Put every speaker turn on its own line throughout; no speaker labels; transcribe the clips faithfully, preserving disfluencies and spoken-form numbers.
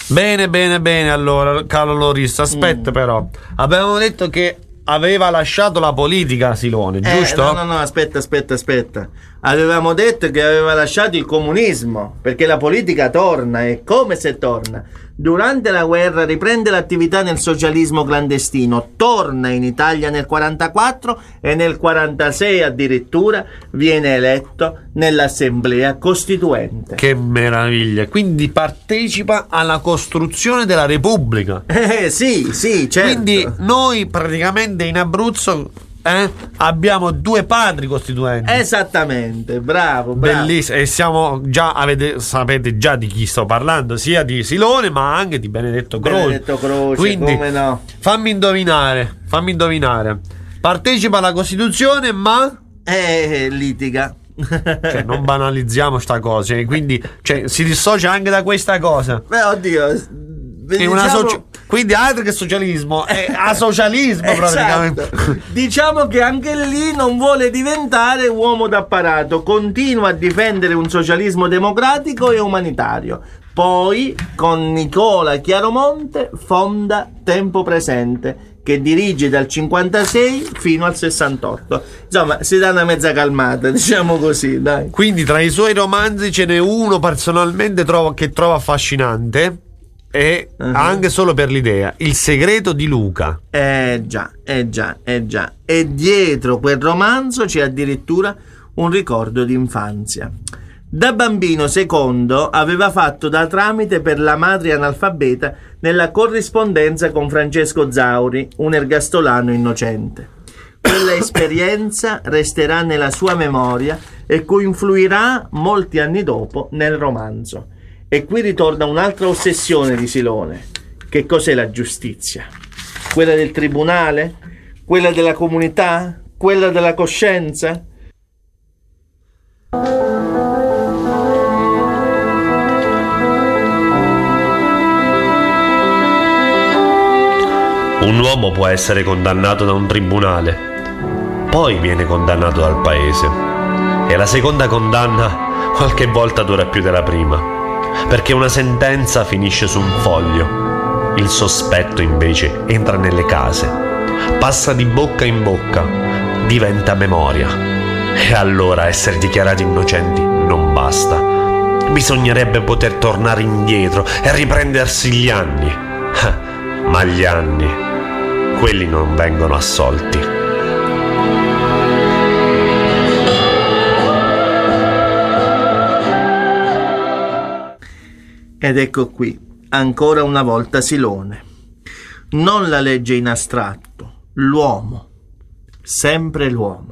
Bene, bene, bene. Allora, caro Loris, aspetta, mm. però. Abbiamo detto che aveva lasciato la politica Silone, giusto?
Eh, no, no, no, aspetta, aspetta, aspetta. Avevamo detto che aveva lasciato il comunismo, perché la politica torna, e come se torna? Durante la guerra riprende l'attività nel socialismo clandestino, torna in Italia nel quarantaquattro e nel quarantasei addirittura viene eletto nell'Assemblea Costituente.
Che meraviglia! Quindi partecipa alla costruzione della Repubblica.
Eh sì, sì, certo.
Quindi noi praticamente in Abruzzo eh, abbiamo due padri costituenti.
Esattamente, bravo, bravo.
Bellissimo. E siamo già, avete, sapete già di chi sto parlando, sia di Silone ma anche di Benedetto Croce.
Benedetto Croce,
quindi,
come no?
Fammi indovinare, fammi indovinare. Partecipa alla Costituzione ma
Eh, litiga.
Cioè, non banalizziamo sta cosa, eh. Quindi cioè, si dissocia anche da questa cosa.
Beh, oddio,
è una
diciamo...
soci... Quindi altro che socialismo, è asocialismo praticamente.
Esatto. Diciamo che anche lì non vuole diventare uomo d'apparato, continua a difendere un socialismo democratico e umanitario. Poi con Nicola Chiaromonte fonda Tempo Presente, che dirige dal cinquantasei fino al sessantotto. Insomma, si dà una mezza calmata, diciamo così, dai.
Quindi tra i suoi romanzi ce n'è uno personalmente trovo, che trovo affascinante, e uh-huh. anche solo per l'idea, Il segreto di Luca.
Eh già, eh già, eh già. E dietro quel romanzo c'è addirittura un ricordo d'infanzia. Da bambino Secondo aveva fatto da tramite per la madre analfabeta nella corrispondenza con Francesco Zauri, un ergastolano innocente. Quella esperienza resterà nella sua memoria e coinfluirà molti anni dopo nel romanzo. E qui ritorna un'altra ossessione di Silone. Che cos'è la giustizia? Quella del tribunale? Quella della comunità? Quella della coscienza?
Un uomo può essere condannato da un tribunale, poi viene condannato dal paese, e la seconda condanna qualche volta dura più della prima, perché una sentenza finisce su un foglio, il sospetto invece entra nelle case, passa di bocca in bocca, diventa memoria, e allora essere dichiarati innocenti non basta, bisognerebbe poter tornare indietro e riprendersi gli anni, ma gli anni, quelli non vengono assolti.
Ed ecco qui, ancora una volta Silone. Non la legge in astratto, l'uomo, sempre l'uomo.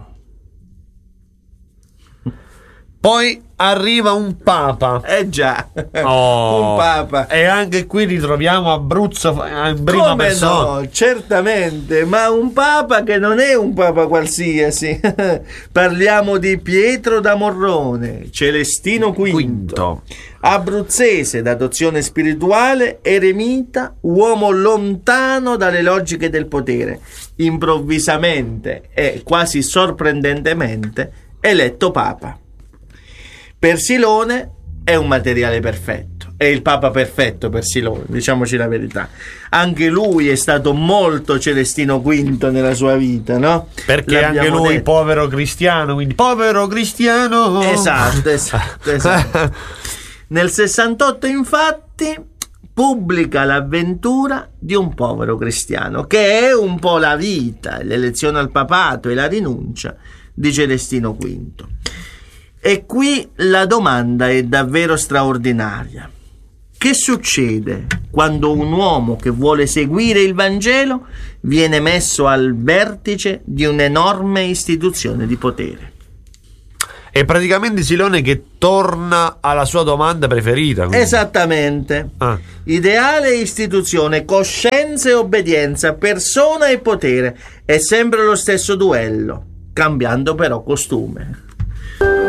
Poi arriva un papa.
Eh già,
oh,
un papa.
E anche qui ritroviamo Abruzzo in prima
Come
persona.
No, certamente, ma un papa che non è un papa qualsiasi. Parliamo di Pietro da Morrone, Celestino V,
Quinto.
Abruzzese d'adozione spirituale, eremita, uomo lontano dalle logiche del potere, improvvisamente e quasi sorprendentemente eletto papa. Per Silone è un materiale perfetto, è il papa perfetto per Silone, diciamoci la verità. Anche lui è stato molto Celestino V nella sua vita, no?
Perché
L'abbiamo
anche lui
detto.
povero cristiano, quindi povero cristiano.
Esatto, esatto, esatto. Nel sessantotto infatti pubblica l'avventura di un povero cristiano, che è un po' la vita, l'elezione al papato e la rinuncia di Celestino V. E qui la domanda è davvero straordinaria. Che succede quando un uomo che vuole seguire il Vangelo viene messo al vertice di un'enorme istituzione di potere?
È praticamente Silone che torna alla sua domanda preferita. Quindi.
Esattamente.
Ah.
Ideale e istituzione, coscienza e obbedienza, persona e potere. È sempre lo stesso duello, cambiando però costume.